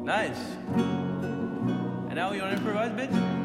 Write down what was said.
Nice. And now you want to improvise, bitch?